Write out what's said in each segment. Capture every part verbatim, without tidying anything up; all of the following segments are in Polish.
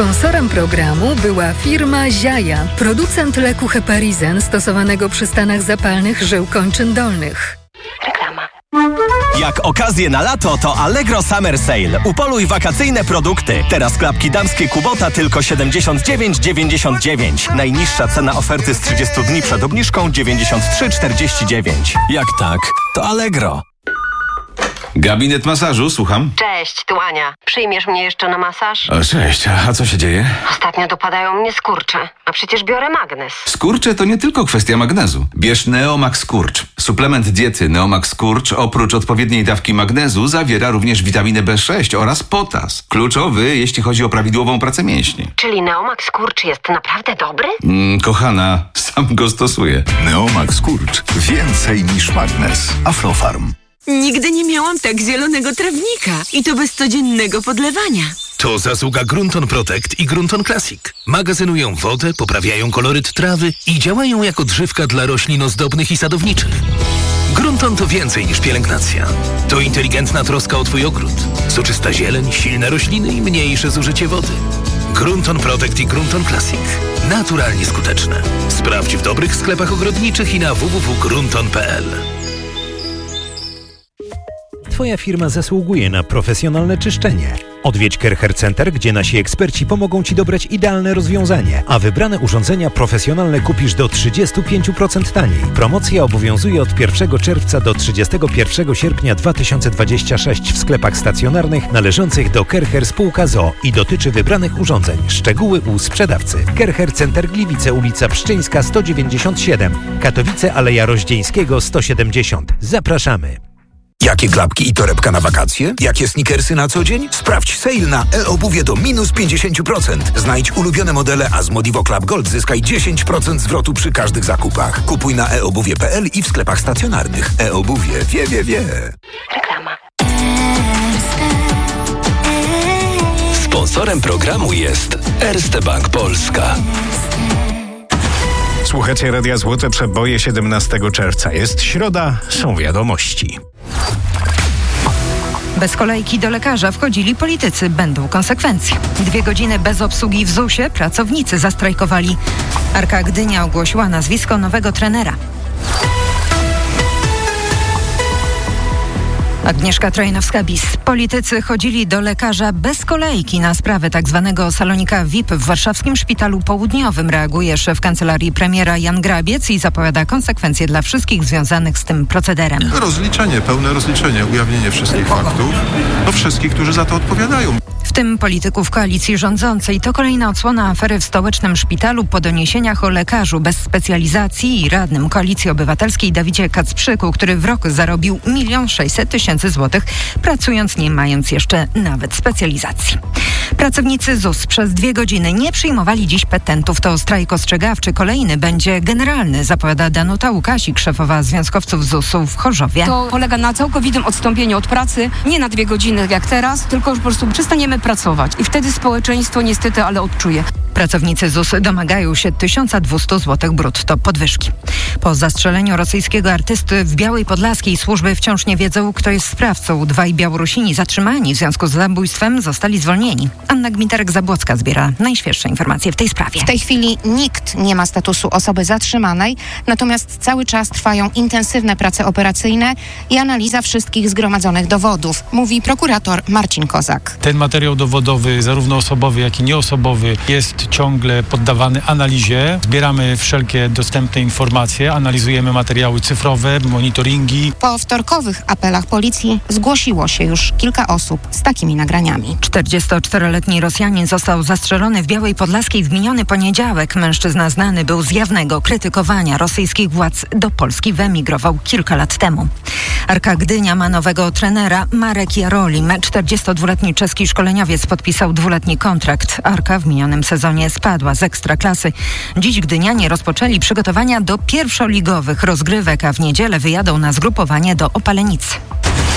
Sponsorem programu była firma Ziaja, producent leku Heparizen stosowanego przy stanach zapalnych żył kończyn dolnych. Reklama. Jak okazję na lato, to Allegro Summer Sale. Upoluj wakacyjne produkty. Teraz klapki damskie Kubota tylko siedemdziesiąt dziewięć dziewięćdziesiąt dziewięć. Najniższa cena oferty z trzydziestu dni przed obniżką dziewięćdziesiąt trzy czterdzieści dziewięć. Jak tak, to Allegro. Gabinet masażu, słucham. Cześć, tu Ania. Przyjmiesz mnie jeszcze na masaż? O, cześć, a co się dzieje? Ostatnio dopadają mnie skurcze, a przecież biorę magnez. Skurcze to nie tylko kwestia magnezu. Bierz Neomax Skurcz. Suplement diety Neomax Skurcz oprócz odpowiedniej dawki magnezu zawiera również witaminę B sześć oraz potas. Kluczowy, jeśli chodzi o prawidłową pracę mięśni. Czyli Neomax Skurcz jest naprawdę dobry? Mm, kochana, sam go stosuję. Neomax Skurcz. Więcej niż magnez. Aflofarm. Nigdy nie miałam tak zielonego trawnika i to bez codziennego podlewania. To zasługa Grunton Protect i Grunton Classic. Magazynują wodę, poprawiają koloryt trawy i działają jako drzewka dla roślin ozdobnych i sadowniczych. Grunton to więcej niż pielęgnacja. To inteligentna troska o Twój ogród. Soczysta zieleń, silne rośliny i mniejsze zużycie wody. Grunton Protect i Grunton Classic. Naturalnie skuteczne. Sprawdź w dobrych sklepach ogrodniczych i na w w w kropka grunton kropka p l. Twoja firma zasługuje na profesjonalne czyszczenie. Odwiedź Kercher Center, gdzie nasi eksperci pomogą Ci dobrać idealne rozwiązanie, a wybrane urządzenia profesjonalne kupisz do trzydzieści pięć procent taniej. Promocja obowiązuje od pierwszego czerwca do trzydziestego pierwszego sierpnia dwa tysiące dwudziestego szóstego w sklepach stacjonarnych należących do Kercher Spółka z o o i dotyczy wybranych urządzeń. Szczegóły u sprzedawcy. Kercher Center Gliwice, ulica Pszczyńska sto dziewięćdziesiąt siedem, Katowice, Aleja Roździeńskiego sto siedemdziesiąt. Zapraszamy. Jakie klapki i torebka na wakacje? Jakie sneakersy na co dzień? Sprawdź sale na e-obuwie do minus pięćdziesiąt procent. Znajdź ulubione modele, a z Modivo Club Gold zyskaj dziesięć procent zwrotu przy każdych zakupach. Kupuj na e obuwie kropka p l i w sklepach stacjonarnych. E-obuwie wie, wie, wie. Reklama. Sponsorem programu jest Erste Bank Polska. Słuchacie Radia Złote Przeboje siedemnastego czerwca. Jest środa, są wiadomości. Bez kolejki do lekarza wchodzili politycy. Będą konsekwencje. Dwie godziny bez obsługi w zusie pracownicy zastrajkowali. Arka Gdynia ogłosiła nazwisko nowego trenera. Agnieszka Trojnowska-Bis. Politycy chodzili do lekarza bez kolejki na sprawę tzw. salonika V I P w warszawskim Szpitalu Południowym. Reaguje szef kancelarii premiera Jan Grabiec i zapowiada konsekwencje dla wszystkich związanych z tym procederem. Rozliczenie, pełne rozliczenie, ujawnienie wszystkich faktów, no wszystkich, którzy za to odpowiadają. W tym polityków koalicji rządzącej. To kolejna odsłona afery w stołecznym szpitalu po doniesieniach o lekarzu bez specjalizacji i radnym Koalicji Obywatelskiej Dawidzie Kacprzyku, który w rok zarobił milion sześćset tysięcy złotych, pracując nie mając jeszcze nawet specjalizacji. Pracownicy Z U S przez dwie godziny nie przyjmowali dziś petentów. To strajk ostrzegawczy. Kolejny będzie generalny, zapowiada Danuta Łukasik, szefowa związkowców Z U S u w Chorzowie. To polega na całkowitym odstąpieniu od pracy, nie na dwie godziny jak teraz, tylko po prostu przestaniemy pracować i wtedy społeczeństwo niestety, ale odczuje. Pracownicy Z U S domagają się tysiąc dwieście złotych brutto podwyżki. Po zastrzeleniu rosyjskiego artysty w Białej Podlaskiej służby wciąż nie wiedzą, kto jest sprawcą. Dwaj Białorusini zatrzymani w związku z zabójstwem zostali zwolnieni. Anna Gminterek-Zabłocka zbiera najświeższe informacje w tej sprawie. W tej chwili nikt nie ma statusu osoby zatrzymanej, natomiast cały czas trwają intensywne prace operacyjne i analiza wszystkich zgromadzonych dowodów, mówi prokurator Marcin Kozak. Ten materiał dowodowy, zarówno osobowy, jak i nieosobowy, jest ciągle poddawany analizie. Zbieramy wszelkie dostępne informacje, analizujemy materiały cyfrowe, monitoringi. Po wtorkowych apelach policji zgłosiło się już kilka osób z takimi nagraniami. czterdziestoczteroletni Rosjanin został zastrzelony w Białej Podlaskiej w miniony poniedziałek. Mężczyzna znany był z jawnego krytykowania rosyjskich władz. Do Polski wyemigrował kilka lat temu. Arka Gdynia ma nowego trenera. Marek Jarolim, czterdziestodwuletni czeski szkoleniowiec, podpisał dwuletni kontrakt. Arka w minionym sezonie spadła z Ekstraklasy. Dziś Gdynianie rozpoczęli przygotowania do pierwszoligowych rozgrywek, a w niedzielę wyjadą na zgrupowanie do Opalenicy.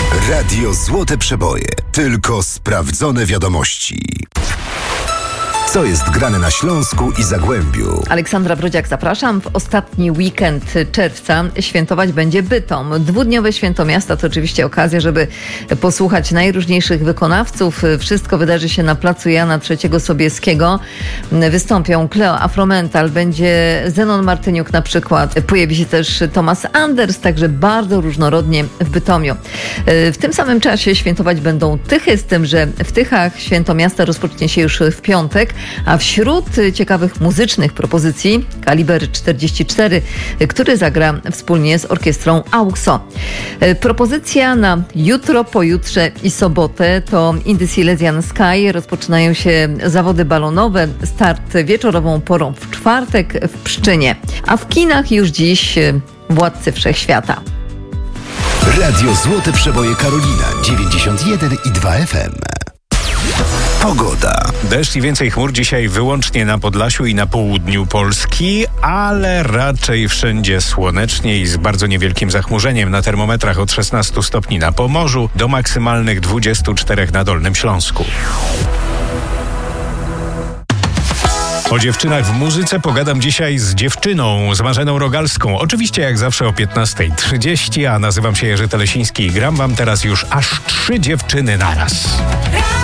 Radio Złote Przeboje. Tylko sprawdzone wiadomości. co jest grane na Śląsku i Zagłębiu. Aleksandra Brodziak, zapraszam. W ostatni weekend czerwca świętować będzie Bytom. Dwudniowe Święto Miasta to oczywiście okazja, żeby posłuchać najróżniejszych wykonawców. Wszystko wydarzy się na placu Jana trzeciego Sobieskiego. Wystąpią Kleo Afromental, będzie Zenon Martyniuk na przykład. Pojawi się też Thomas Anders, także bardzo różnorodnie w Bytomiu. W tym samym czasie świętować będą Tychy, z tym, że w Tychach Święto Miasta rozpocznie się już w piątek, a wśród ciekawych muzycznych propozycji Kaliber czterdzieści cztery, który zagra wspólnie z orkiestrą AUXO. Propozycja na jutro, pojutrze i sobotę to In the Silesian Sky. Rozpoczynają się zawody balonowe. Start wieczorową porą w czwartek w Pszczynie. A w kinach już dziś Władcy Wszechświata. Radio Złote Przeboje Karolina dziewięćdziesiąt jeden i dwa F M. Pogoda. Deszcz i więcej chmur dzisiaj wyłącznie na Podlasiu i na południu Polski, ale raczej wszędzie słonecznie i z bardzo niewielkim zachmurzeniem. Na termometrach od szesnastu stopni na Pomorzu do maksymalnych dwudziestu czterech na Dolnym Śląsku. O dziewczynach w muzyce pogadam dzisiaj z dziewczyną, z Marzeną Rogalską. Oczywiście jak zawsze o piętnasta trzydzieści, a nazywam się Jerzy Telesiński i gram wam teraz już aż trzy dziewczyny naraz.